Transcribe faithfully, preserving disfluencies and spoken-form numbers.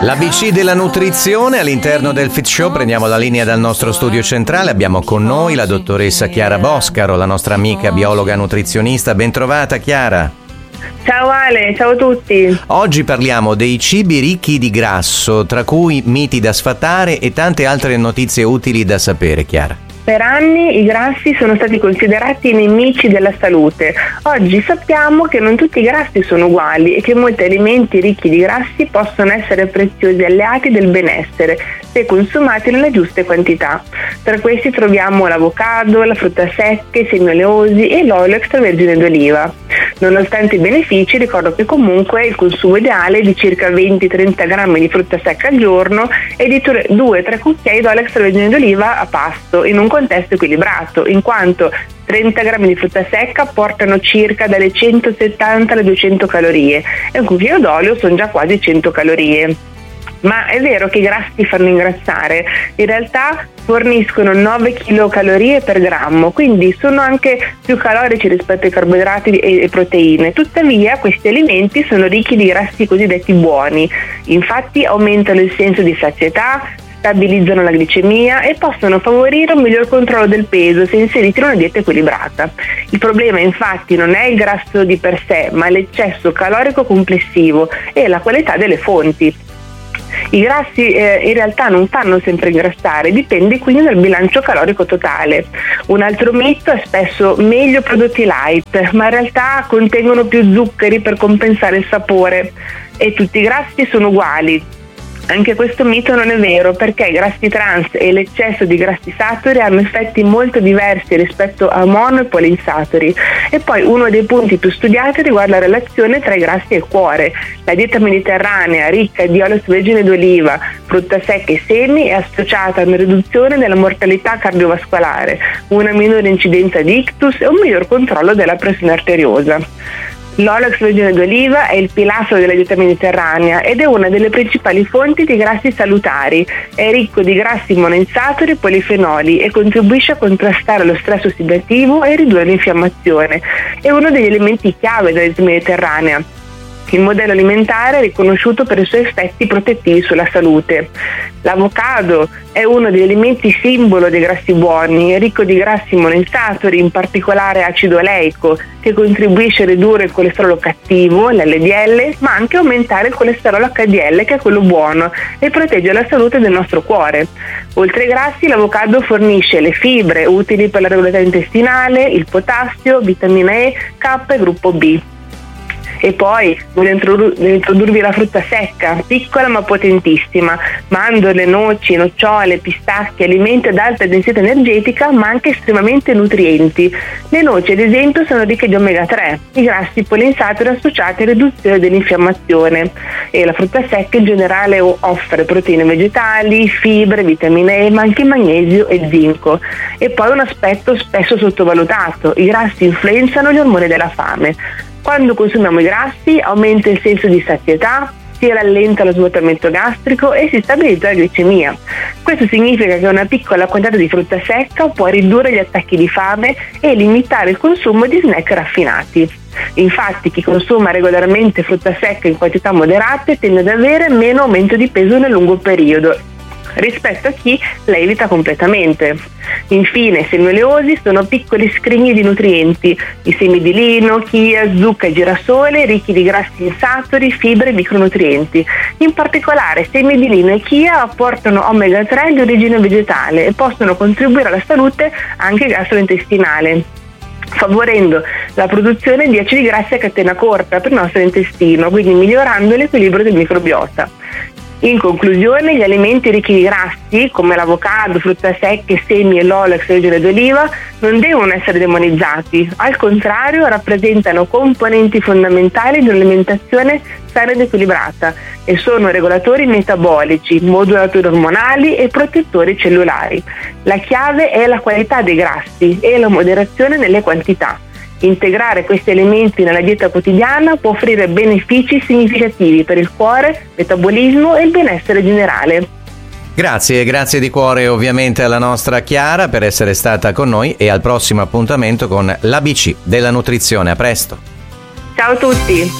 L'A B C della nutrizione all'interno del Fit Show. Prendiamo la linea dal nostro studio centrale. Abbiamo con noi la dottoressa Chiara Boscaro, la nostra amica biologa nutrizionista. Bentrovata Chiara. Ciao Ale, ciao a tutti. Oggi parliamo dei cibi ricchi di grasso, tra cui miti da sfatare e tante altre notizie utili da sapere, Chiara. Per anni i grassi sono stati considerati nemici della salute. Oggi sappiamo che non tutti i grassi sono uguali e che molti alimenti ricchi di grassi possono essere preziosi alleati del benessere se consumati nelle giuste quantità. Tra questi troviamo l'avocado, la frutta secca, i semi oleosi e l'olio extravergine d'oliva. Nonostante i benefici, ricordo che comunque il consumo ideale è di circa venti trenta grammi di frutta secca al giorno e di due tre cucchiai d'olio extravergine d'oliva a pasto, in un contesto equilibrato, in quanto trenta grammi di frutta secca portano circa dalle centosettanta alle duecento calorie e un cucchiaio d'olio sono già quasi cento calorie. Ma è vero che i grassi fanno ingrassare? In realtà forniscono nove chilocalorie per grammo, quindi sono anche più calorici rispetto ai carboidrati e proteine. Tuttavia questi alimenti sono ricchi di grassi cosiddetti buoni, infatti aumentano il senso di sazietà, stabilizzano la glicemia e possono favorire un miglior controllo del peso se inseriti in una dieta equilibrata. Il problema infatti non è il grasso di per sé, ma l'eccesso calorico complessivo e la qualità delle fonti. I grassi eh, in realtà non fanno sempre ingrassare, dipende quindi dal bilancio calorico totale. Un altro mito è spesso meglio prodotti light, ma in realtà contengono più zuccheri per compensare il sapore e tutti i grassi sono uguali. Anche questo mito non è vero, perché i grassi trans e l'eccesso di grassi saturi hanno effetti molto diversi rispetto a mono e poliinsaturi. E poi uno dei punti più studiati riguarda la relazione tra i grassi e il cuore. La dieta mediterranea ricca di olio extravergine d'oliva, frutta secca e semi è associata a una riduzione della mortalità cardiovascolare, una minore incidenza di ictus e un miglior controllo della pressione arteriosa. L'olio extravergine d'oliva è il pilastro della dieta mediterranea ed è una delle principali fonti di grassi salutari. È ricco di grassi monoinsaturi e polifenoli e contribuisce a contrastare lo stress ossidativo e ridurre l'infiammazione. È uno degli elementi chiave della dieta mediterranea. Il modello alimentare è riconosciuto per i suoi effetti protettivi sulla salute. L'avocado è uno degli alimenti simbolo dei grassi buoni, è ricco di grassi monoinsaturi, in particolare acido oleico, che contribuisce a ridurre il colesterolo cattivo, l'L D L, ma anche a aumentare il colesterolo H D L, che è quello buono, e protegge la salute del nostro cuore. Oltre ai grassi, l'avocado fornisce le fibre utili per la regolarità intestinale, il potassio, vitamina E, K e gruppo B. E poi voglio introdurvi la frutta secca, piccola ma potentissima. Mandorle, noci, nocciole, pistacchi, alimenti ad alta densità energetica ma anche estremamente nutrienti. Le noci ad esempio sono ricche di omega tre, i grassi poliinsaturi associati a riduzione dell'infiammazione, e la frutta secca in generale offre proteine vegetali, fibre, vitamine E ma anche magnesio e zinco. E poi un aspetto spesso sottovalutato: i grassi influenzano gli ormoni della fame. Quando consumiamo i grassi aumenta il senso di sazietà, si rallenta lo svuotamento gastrico e si stabilizza la glicemia. Questo significa che una piccola quantità di frutta secca può ridurre gli attacchi di fame e limitare il consumo di snack raffinati. Infatti chi consuma regolarmente frutta secca in quantità moderate tende ad avere meno aumento di peso nel lungo periodo rispetto a chi la evita completamente. Infine, i semi oleosi sono piccoli scrigni di nutrienti. I semi di lino, chia, zucca e girasole, ricchi di grassi insaturi, fibre e micronutrienti. In particolare, semi di lino e chia apportano omega tre di origine vegetale e possono contribuire alla salute anche gastrointestinale, favorendo la produzione di acidi grassi a catena corta per il nostro intestino, quindi migliorando l'equilibrio del microbiota. In conclusione, gli alimenti ricchi di grassi, come l'avocado, frutta secca, semi e l'olio extravergine d'oliva, non devono essere demonizzati. Al contrario, rappresentano componenti fondamentali di un'alimentazione sana ed equilibrata e sono regolatori metabolici, modulatori ormonali e protettori cellulari. La chiave è la qualità dei grassi e la moderazione nelle quantità. Integrare questi elementi nella dieta quotidiana può offrire benefici significativi per il cuore, metabolismo e il benessere generale. Grazie, grazie di cuore ovviamente alla nostra Chiara per essere stata con noi e al prossimo appuntamento con l'A B C della nutrizione. A presto. Ciao a tutti.